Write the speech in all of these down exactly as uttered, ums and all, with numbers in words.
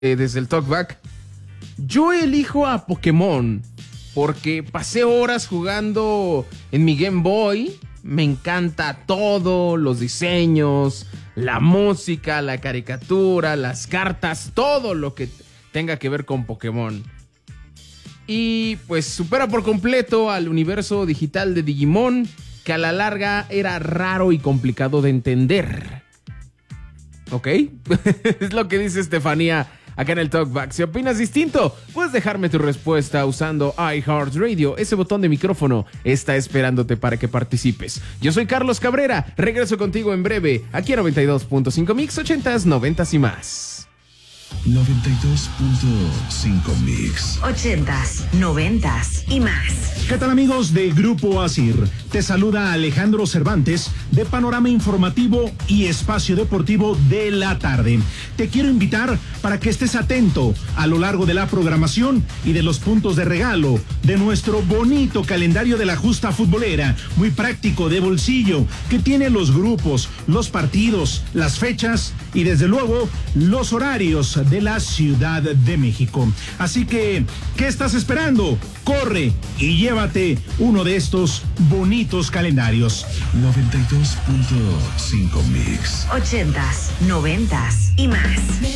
eh, desde el Talkback. Yo elijo a Pokémon porque pasé horas jugando en mi Game Boy. Me encanta todo, los diseños, la música, la caricatura, las cartas, todo lo que tenga que ver con Pokémon. Y pues supera por completo al universo digital de Digimon, que a la larga era raro y complicado de entender. ¿Ok? Es lo que dice Estefanía acá en el Talkback. Si opinas distinto, puedes dejarme tu respuesta usando iHeartRadio. Ese botón de micrófono está esperándote para que participes. Yo soy Carlos Cabrera. Regreso contigo en breve aquí a noventa y dos punto cinco Mix, ochentas, noventas y más. noventa y dos punto cinco Mix. Ochentas, noventas y más. ¿Qué tal, amigos de Grupo Asir? Te saluda Alejandro Cervantes de Panorama Informativo y Espacio Deportivo de la Tarde. Te quiero invitar para que estés atento a lo largo de la programación y de los puntos de regalo de nuestro bonito calendario de la justa futbolera, muy práctico, de bolsillo, que tiene los grupos, los partidos, las fechas y desde luego los horarios de la Ciudad de México. Así que, ¿qué estás esperando? Corre y llévate uno de estos bonitos calendarios. noventa y dos punto cinco Mix. Ochentas, noventas y más.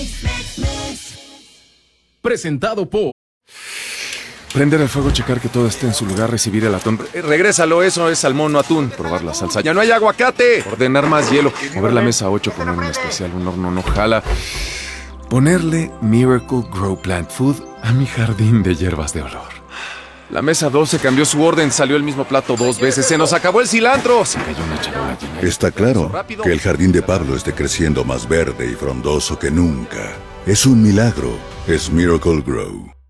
Presentado por... Prender el fuego, checar que todo esté en su lugar, recibir el atún. Eh, regrésalo, eso es salmón, no atún. Probar la salsa. ¡Ya no hay aguacate! Ordenar más hielo. Mover la mesa ocho, poner un especial, un horno no jala. Ponerle Miracle Grow Plant Food a mi jardín de hierbas de olor. La mesa doce cambió su orden, salió el mismo plato dos veces. ¡Se nos acabó el cilantro! Se cayó una charola llena de... Está claro que el jardín de Pablo esté creciendo más verde y frondoso que nunca. Es un milagro. Es Miracle Grow.